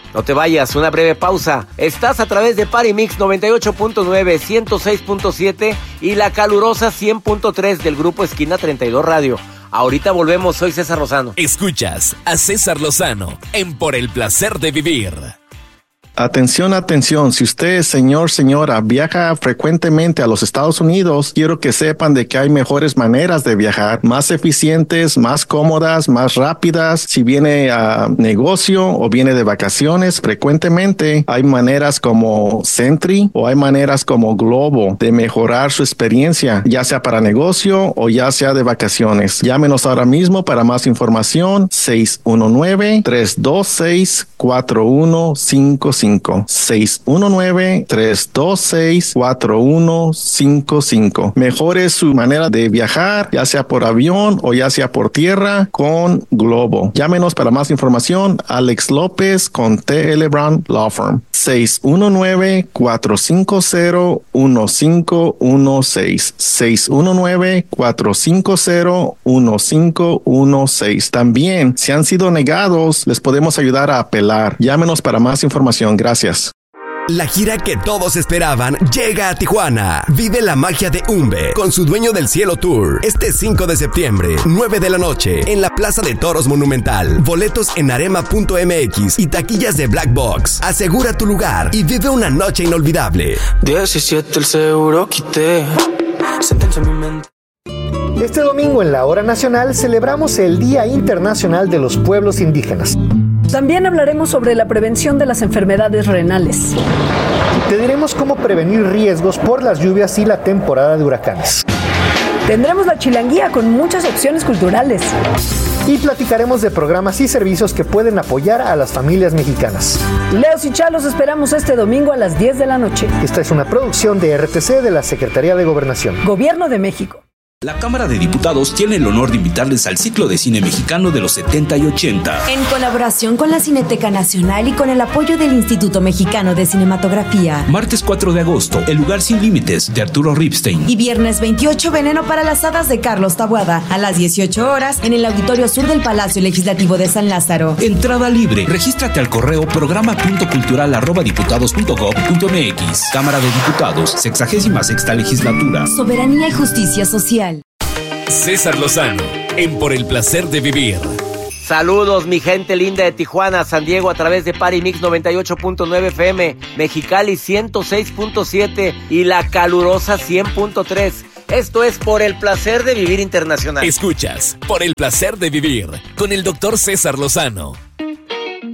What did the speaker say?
No te vayas, una breve pausa. Estás a través de Party Mix 98.9, 106.7 y la calurosa 100.3 del Grupo Esquina 32 Radio. Ahorita volvemos, soy César Lozano. Escuchas a César Lozano en Por el Placer de Vivir. Atención, atención, si usted, señor, señora, viaja frecuentemente a los Estados Unidos, quiero que sepan de que hay mejores maneras de viajar, más eficientes, más cómodas, más rápidas. Si viene a negocio o viene de vacaciones frecuentemente, hay maneras como Sentry o hay maneras como Globo de mejorar su experiencia, ya sea para negocio o ya sea de vacaciones. Llámenos ahora mismo para más información, 619-326-4155. 619-326-4155. Mejore su manera de viajar, ya sea por avión o ya sea por tierra, con Globo. Llámenos para más información. Alex López con T.L. Brown Law Firm. 619-450-1516. 619-450-1516. También, si han sido negados, les podemos ayudar a apelar. Llámenos para más información. Gracias. La gira que todos esperaban llega a Tijuana. Vive la magia de Umbe con su Dueño del Cielo Tour. Este 5 de septiembre, 9 de la noche, en la Plaza de Toros Monumental. Boletos en arema.mx y taquillas de Black Box. Asegura tu lugar y vive una noche inolvidable. 17 el seguro quité. Sentencia en mi mente. Este domingo en la Hora Nacional celebramos el Día Internacional de los Pueblos Indígenas. También hablaremos sobre la prevención de las enfermedades renales. Te diremos cómo prevenir riesgos por las lluvias y la temporada de huracanes. Tendremos la chilanguía con muchas opciones culturales. Y platicaremos de programas y servicios que pueden apoyar a las familias mexicanas. Leos y Chalos esperamos este domingo a las 10 de la noche. Esta es una producción de RTC de la Secretaría de Gobernación. Gobierno de México. La Cámara de Diputados tiene el honor de invitarles al ciclo de cine mexicano de los 70 y 80. En colaboración con la Cineteca Nacional y con el apoyo del Instituto Mexicano de Cinematografía. Martes 4 de agosto, El lugar sin límites, de Arturo Ripstein. Y viernes 28, Veneno para las hadas, de Carlos Taboada, a las 18 horas, en el Auditorio Sur del Palacio Legislativo de San Lázaro. Entrada libre. Regístrate al correo programa.cultural@diputados.gov.mx. Cámara de Diputados, 66ª Legislatura. Soberanía y justicia social. César Lozano en Por el Placer de Vivir. Saludos, mi gente linda de Tijuana, San Diego, a través de Party Mix 98.9 FM, Mexicali 106.7 y la calurosa 100.3. Esto es Por el Placer de Vivir Internacional. Escuchas Por el Placer de Vivir con el Dr. César Lozano.